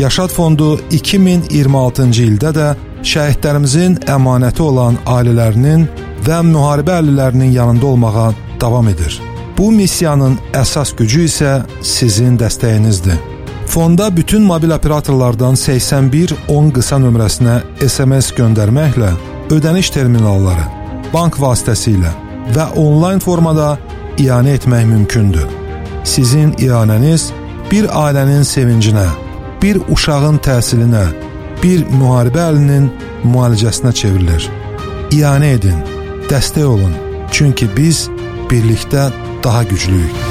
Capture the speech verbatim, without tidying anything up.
Yaşad Fondu iki min iyirmi altıncı ildə də şəhidlərimizin əmanəti olan ailələrinin və müharibə əhlilərinin yanında olmağa davam edir. Bu missiyanın əsas gücü isə sizin dəstəyinizdir. Fonda bütün mobil operatorlardan səksən bir on qısa nömrəsinə S M S göndərməklə ödəniş terminalları, bank vasitəsilə və onlayn formada ianə etmək mümkündür. Sizin ianəniz bir ailənin sevincinə, bir uşağın təhsilinə, bir müharibə əhlinin müalicəsinə çevrilir. İanə edin, dəstək olun, çünki biz birlikdə daha güclüyük.